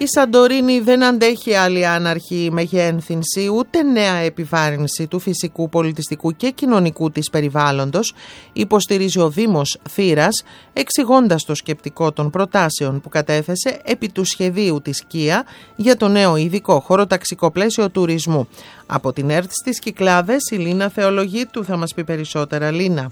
Η Σαντορίνη δεν αντέχει άλλη άναρχη μεγέθυνση ούτε νέα επιβάρυνση του φυσικού, πολιτιστικού και κοινωνικού της περιβάλλοντος, υποστηρίζει ο Δήμος Θήρας, εξηγώντας το σκεπτικό των προτάσεων που κατέθεσε επί του σχεδίου της ΚΙΑ για το νέο ειδικό χωροταξικό πλαίσιο τουρισμού. Από την ΕΡΤ στις Κυκλάδες, η Λίνα Θεολογίτου θα μας πει περισσότερα. Λίνα.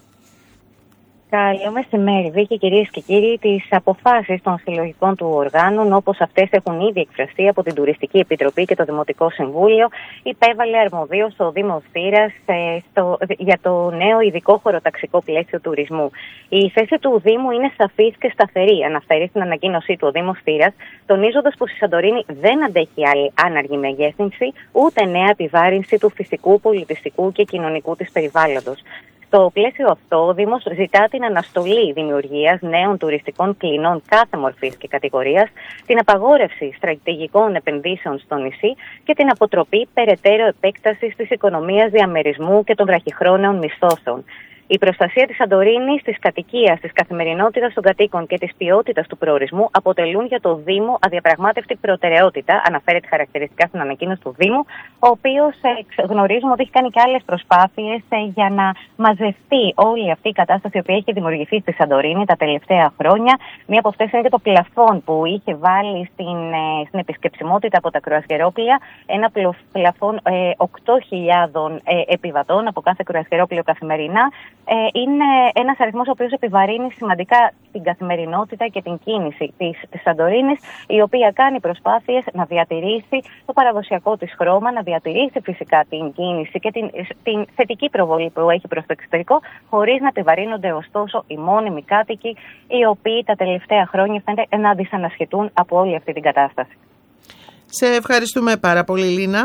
Καλό μεσημέρι, Βίκη, κυρίες και κύριοι. Τις αποφάσεις των συλλογικών του οργάνων, όπως αυτές έχουν ήδη εκφραστεί από την Τουριστική Επιτροπή και το Δημοτικό Συμβούλιο, υπέβαλε αρμοδίως ο Δήμος Θήρας για το νέο ειδικό χωροταξικό πλαίσιο τουρισμού. Η θέση του Δήμου είναι σαφής και σταθερή, αναφέρει στην ανακοίνωσή του ο Δήμος Θήρας, τονίζοντας πως η Σαντορίνη δεν αντέχει άλλη άναργη μεγέθυνση ούτε νέα επιβάρυνση του φυσικού, πολιτιστικού και κοινωνικού της περιβάλλοντος. Στο πλαίσιο αυτό, ο Δήμος ζητά την αναστολή δημιουργίας νέων τουριστικών κλινών κάθε μορφής και κατηγορίας, την απαγόρευση στρατηγικών επενδύσεων στο νησί και την αποτροπή περαιτέρω επέκτασης της οικονομίας διαμερισμού και των βραχυχρόνιων μισθώσεων. Η προστασία της Σαντορίνης, της κατοικίας, της καθημερινότητας των κατοίκων και της ποιότητας του προορισμού αποτελούν για το Δήμο αδιαπραγμάτευτη προτεραιότητα, αναφέρεται χαρακτηριστικά στην ανακοίνωση του Δήμου, ο οποίος γνωρίζουμε ότι έχει κάνει και άλλες προσπάθειες για να μαζευτεί όλη αυτή η κατάσταση η οποία έχει δημιουργηθεί στη Σαντορίνη τα τελευταία χρόνια. Μία από αυτές είναι και το πλαφόν που είχε βάλει στην επισκεψιμότητα από τα κρουαζιερόπλια, ένα πλαφόν 8.000 επιβατών από κάθε κρουαζιερόπλιο καθημερινά. Είναι ένας αριθμός ο οποίος επιβαρύνει σημαντικά την καθημερινότητα και την κίνηση της Σαντορίνης, η οποία κάνει προσπάθειες να διατηρήσει το παραδοσιακό της χρώμα, να διατηρήσει φυσικά την κίνηση και την θετική προβολή που έχει προς το εξωτερικό, χωρίς να επιβαρύνονται ωστόσο οι μόνιμοι κάτοικοι, οι οποίοι τα τελευταία χρόνια φαίνεται να δυσανασχετούν από όλη αυτή την κατάσταση. Σε ευχαριστούμε πάρα πολύ, Λίνα.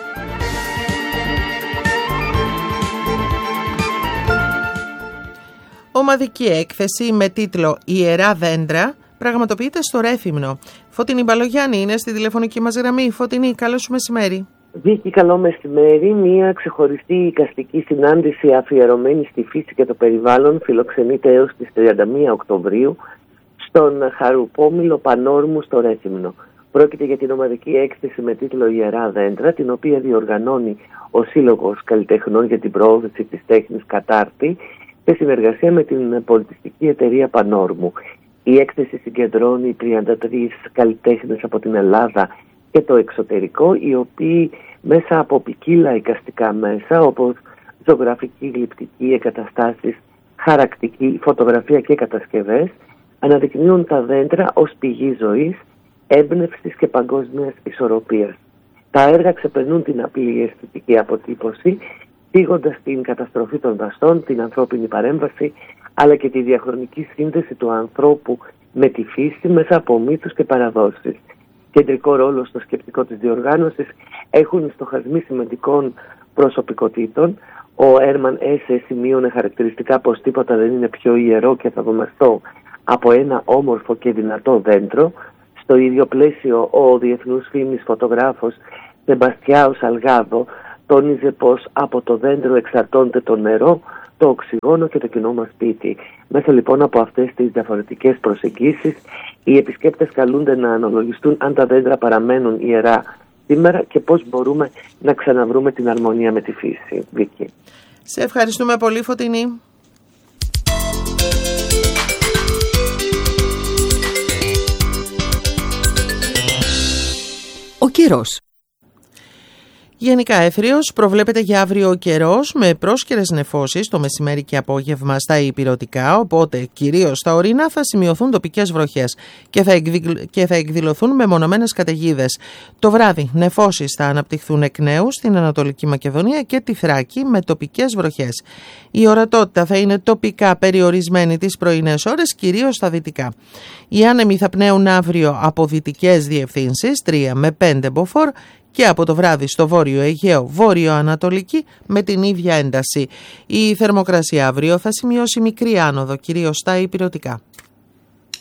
Ομαδική έκθεση με τίτλο «Ιερά δέντρα» πραγματοποιείται στο Ρέθυμνο. Φωτεινή Μπαλογιάννη είναι στη τηλεφωνική μας γραμμή. Φωτεινή, καλό σου μεσημέρι. Βίκη, καλό μεσημέρι. Μια ξεχωριστή εικαστική συνάντηση αφιερωμένη στη φύση και το περιβάλλον φιλοξενείται έως τις 31 Οκτωβρίου στον Χαρουπόμηλο Πανόρμου στο Ρέθυμνο. Πρόκειται για την ομαδική έκθεση με τίτλο «Ιερά δέντρα», την οποία διοργανώνει ο Σύλλογος Καλλιτεχνών για την Προώθηση της Τέχνης Κατάρτη σε συνεργασία με την πολιτιστική εταιρεία Πανόρμου. Η έκθεση συγκεντρώνει 33 καλλιτέχνες από την Ελλάδα και το εξωτερικό, οι οποίοι μέσα από ποικίλα εικαστικά μέσα, όπως ζωγραφική, γλυπτική, εγκαταστάσεις, χαρακτική, φωτογραφία και κατασκευές, αναδεικνύουν τα δέντρα ως πηγή ζωής, έμπνευσης και παγκόσμιας ισορροπίας. Τα έργα ξεπερνούν την απλή αισθητική αποτύπωση, θίγοντας την καταστροφή των δασών, την ανθρώπινη παρέμβαση, αλλά και τη διαχρονική σύνδεση του ανθρώπου με τη φύση μέσα από μύθους και παραδόσεις. Κεντρικό ρόλο στο σκεπτικό της διοργάνωσης έχουν οι στοχασμοί σημαντικών προσωπικότητων. Ο Έρμαν Έσε σημείωνε χαρακτηριστικά πως τίποτα δεν είναι πιο ιερό και θαυμαστό από ένα όμορφο και δυνατό δέντρο. Στο ίδιο πλαίσιο, ο διεθνούς φήμης φωτογράφος Σεμπαστιάο Σαλγάδο τόνιζε πως από το δέντρο εξαρτώνται το νερό, το οξυγόνο και το κοινό μας σπίτι. Μέσα λοιπόν από αυτές τις διαφορετικές προσεγγίσεις, οι επισκέπτες καλούνται να αναλογιστούν αν τα δέντρα παραμένουν ιερά σήμερα και πώς μπορούμε να ξαναβρούμε την αρμονία με τη φύση. Βίκη. Σε ευχαριστούμε πολύ, Φωτεινή. Ο καιρός. Γενικά έθριος προβλέπεται για αύριο ο καιρός με πρόσκαιρες νεφώσεις το μεσημέρι και απόγευμα στα ηπειρωτικά, οπότε κυρίως στα ορεινά θα σημειωθούν τοπικές βροχές και θα εκδηλωθούν μεμονωμένες καταιγίδες. Το βράδυ νεφώσεις θα αναπτυχθούν εκ νέου στην Ανατολική Μακεδονία και τη Θράκη με τοπικές βροχές. Η ορατότητα θα είναι τοπικά περιορισμένη τις πρωινές ώρες, κυρίως στα δυτικά. Οι άνεμοι θα πνέουν αύριο από δυτικές διευθύνσεις 3 με 5 μποφόρ και από το βράδυ στο Βόρειο Αιγαίο, Βόρειο-Ανατολική με την ίδια ένταση. Η θερμοκρασία αύριο θα σημειώσει μικρή άνοδο, κυρίως στα ηπειρωτικά.